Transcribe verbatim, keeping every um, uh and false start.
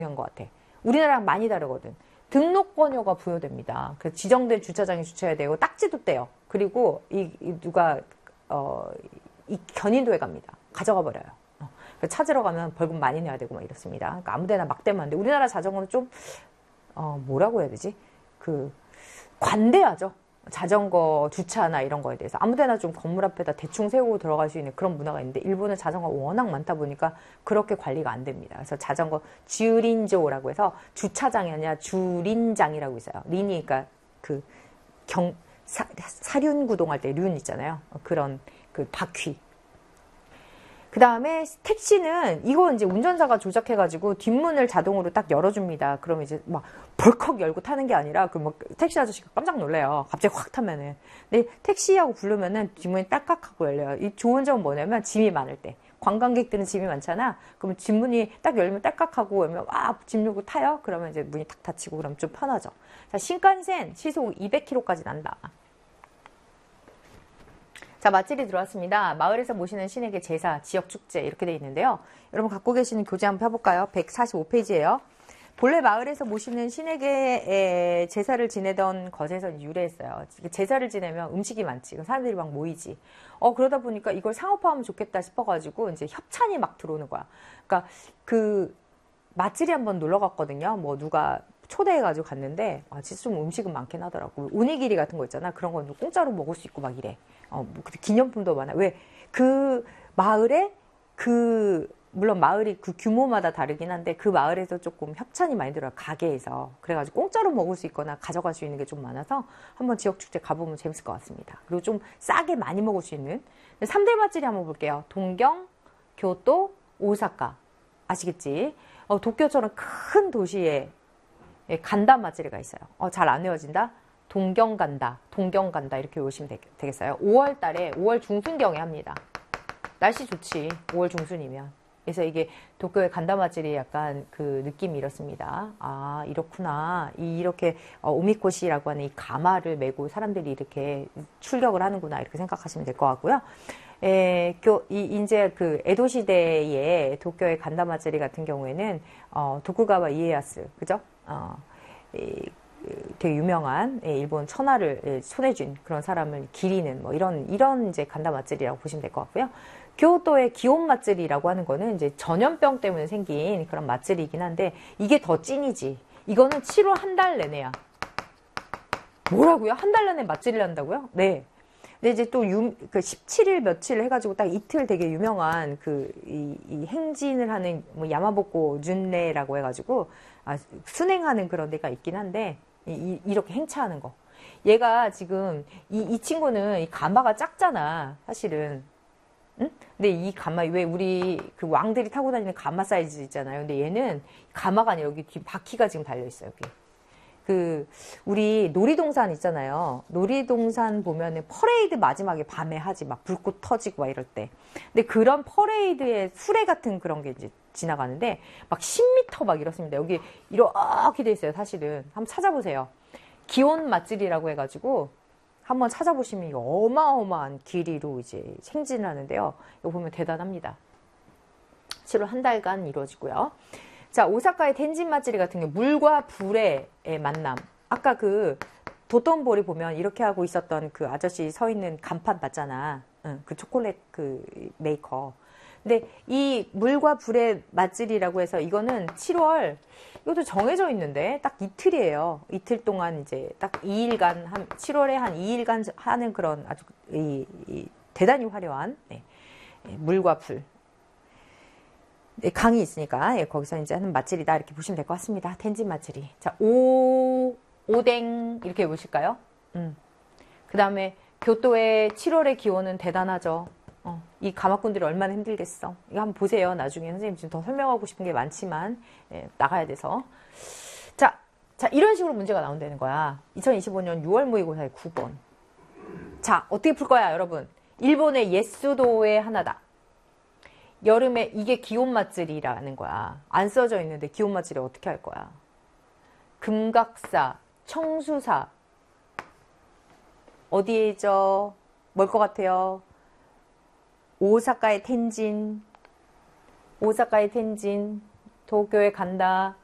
중요한 것 같아. 우리나라랑 많이 다르거든. 등록번호가 부여됩니다. 그래서 지정된 주차장에 주차해야 되고 딱지도 떼요. 그리고 이, 이 누가 어, 이 견인도에 갑니다. 가져가 버려요. 어, 찾으러 가면 벌금 많이 내야 되고 막 이렇습니다. 그러니까 아무데나 막 대면 안 돼. 우리나라 자전거는 좀 어, 뭐라고 해야 되지? 그 관대하죠. 자전거 주차나 이런 거에 대해서 아무데나 좀 건물 앞에다 대충 세우고 들어갈 수 있는 그런 문화가 있는데 일본은 자전거가 워낙 많다 보니까 그렇게 관리가 안 됩니다. 그래서 자전거 주린조라고 해서 주차장이 아니라 주린장이라고 있어요. 린이 그러니까 그 경, 사, 사륜구동할 때 륜 있잖아요. 그런 그 바퀴. 그 다음에 택시는 이거 이제 운전자가 조작해가지고 뒷문을 자동으로 딱 열어줍니다. 그러면 이제 막 벌컥 열고 타는 게 아니라 그 막 택시 아저씨가 깜짝 놀래요. 갑자기 확 타면은. 근데 택시하고 부르면은 뒷문이 딸깍하고 열려요. 이 좋은 점은 뭐냐면 짐이 많을 때. 관광객들은 짐이 많잖아. 그러면 뒷문이 딱 열면 딸깍하고 열면 와, 짐 놓고 타요. 그러면 이제 문이 탁 닫히고 그러면 좀 편하죠. 자, 신칸센 시속 이백 킬로미터까지 난다. 자, 맛집이 들어왔습니다. 마을에서 모시는 신에게 제사, 지역 축제 이렇게 돼 있는데요. 여러분 갖고 계시는 교재 한번 펴볼까요? 백사십오 페이지예요. 본래 마을에서 모시는 신에게 제사를 지내던 것에서 유래했어요. 제사를 지내면 음식이 많지. 사람들이 막 모이지. 어, 그러다 보니까 이걸 상업화하면 좋겠다 싶어가지고 이제 협찬이 막 들어오는 거야. 그러니까 그 맛집이 한번 놀러 갔거든요. 뭐 누가 초대해가지고 갔는데 아, 진짜 좀 음식은 많긴 하더라고. 오니기리 같은 거 있잖아. 그런 건 공짜로 먹을 수 있고 막 이래. 어, 뭐 기념품도 많아. 왜? 그 마을에 그 물론 마을이 그 규모마다 다르긴 한데 그 마을에서 조금 협찬이 많이 들어요. 가게에서. 그래가지고 공짜로 먹을 수 있거나 가져갈 수 있는 게 좀 많아서 한번 지역축제 가보면 재밌을 것 같습니다. 그리고 좀 싸게 많이 먹을 수 있는 삼 대 맛집이 한번 볼게요. 동경, 교토, 오사카. 아시겠지? 어, 도쿄처럼 큰 도시에 간다 맛집이가 있어요. 어, 잘 안 외워진다? 동경 간다, 동경 간다 이렇게 외우시면 되겠어요. 오월 달에 오월 중순경에 합니다. 날씨 좋지. 오월 중순이면. 그래서 이게 도쿄의 간다 맛집이 약간 그 느낌이 이렇습니다. 아, 이렇구나. 이, 이렇게 어, 오미코시라고 하는 이 가마를 메고 사람들이 이렇게 출격을 하는구나 이렇게 생각하시면 될 것 같고요. 에, 교, 이, 이제 그 에도 시대의 도쿄의 간다 맛집 같은 경우에는 어, 도쿠가와 이에야스, 그죠? 어, 이, 되게 유명한 일본 천하를 손에 쥔 그런 사람을 기리는 뭐 이런 이런 이제 간다 맛집이라고 보시면 될 것 같고요. 교토의 기온 맛집이라고 하는 거는 이제 전염병 때문에 생긴 그런 맛집이긴 한데 이게 더 찐이지. 이거는 칠월 한 달 내내야. 뭐라고요? 한 달 내내 맛집을 한다고요? 네. 근데 이제 또 유, 그 십칠 일 며칠 해가지고 딱 이틀 되게 유명한 그, 이, 이 행진을 하는 뭐 야마보코 준레라고 해가지고, 아, 순행하는 그런 데가 있긴 한데, 이, 이렇게 행차하는 거. 얘가 지금, 이, 이 친구는 이 가마가 작잖아, 사실은. 응? 근데 이 가마, 왜 우리 그 왕들이 타고 다니는 가마 사이즈 있잖아요. 근데 얘는 가마가 아니라 여기 뒤 바퀴가 지금 달려있어요, 여기. 그 우리 놀이동산 있잖아요. 놀이동산 보면은 퍼레이드 마지막에 밤에 하지 막 불꽃 터지고 막 이럴 때. 근데 그런 퍼레이드의 수레 같은 그런 게 이제 지나가는데 막 십 미터 막 이렇습니다. 여기 이렇게 돼 있어요. 사실은 한번 찾아보세요. 기온 맛집이라고 해가지고 한번 찾아보시면 이거 어마어마한 길이로 이제 행진을 하는데요. 이거 보면 대단합니다. 칠월 한 달간 이루어지고요. 자, 오사카의 텐진 맛집 같은 경우 물과 불의 만남. 아까 그 도톤보리 보면 이렇게 하고 있었던 그 아저씨 서 있는 간판 봤잖아. 응, 그 초콜릿 그 메이커. 근데 이 물과 불의 맛집이라고 해서 이거는 칠월 이것도 정해져 있는데 딱 이틀이에요. 이틀 동안 이제 딱 이 일간 한 칠월에 한 이 일간 하는 그런 아주 이, 이 대단히 화려한 네, 물과 불. 강이 있으니까 예, 거기서 이제 하는 맛집이다 이렇게 보시면 될 것 같습니다. 텐진 맛집이. 자, 오 오뎅 이렇게 보실까요? 음. 그 다음에 교토의 칠월의 기온은 대단하죠. 어, 이 가마꾼들이 얼마나 힘들겠어. 이거 한번 보세요. 나중에 선생님 지금 더 설명하고 싶은 게 많지만 예, 나가야 돼서. 자, 자 이런 식으로 문제가 나온다는 거야. 이천이십오 년 유월 모의고사의 구 번. 자, 어떻게 풀 거야, 여러분? 일본의 예수도의 하나다. 여름에 이게 기온 맛집이라는 거야. 안 써져 있는데 기온 맛집을 어떻게 할 거야? 금각사, 청수사. 어디에죠? 뭘 것 같아요? 오사카의 텐진. 오사카의 텐진. 도쿄에 간다.